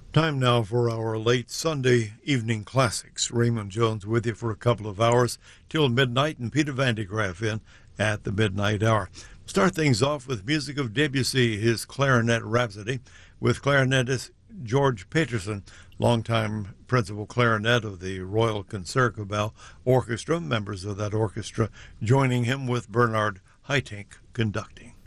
Time now for our late Sunday evening classics. Raymond Jones with you for a couple of hours till midnight, and Peter Van de Graaff in at the midnight hour. Start things off with music of Debussy, his Clarinet Rhapsody, with clarinetist George Peterson, longtime principal clarinet of the Royal Concertgebouw Orchestra, members of that orchestra joining him with Bernard Haitink conducting.